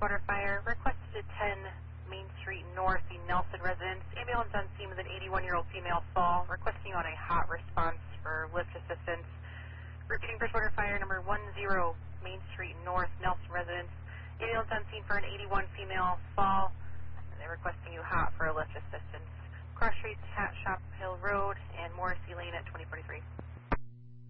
Bridgewater Fire. Requested at 10 Main Street North, the Nelson residence. Ambulance on scene with an 81-year-old female fall. Requesting on a hot response for lift assistance. Repeating Bridgewater Fire, number 10 Main Street North, Nelson residence. Ambulance on scene for an 81 female fall. And they're requesting you hot for a lift assistance. Cross Streets, Hat Shop Hill Road, and Morrissey Lane at 2043.